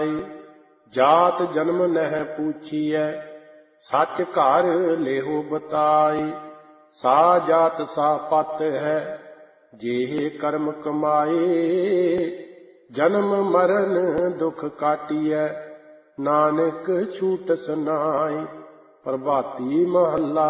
ਜਾਤ ਜਨਮ ਨਹਿ ਪੂਛੀਐ, ਸੱਚ ਘਰ ਲੇਹੁ ਬਤਾਈ। ਸਾ ਜਾਤ ਸਾ ਪਤ ਹੈ, ਜਿਹੇ ਕਰਮ ਕਮਾਏ। ਜਨਮ ਮਰਨ ਦੁਖ ਕਾਟੀਐ, ਨਾਨਕ ਛੂਟਸ ਨਾਈ। ਪ੍ਰਭਾਤੀ ਮਹੱਲਾ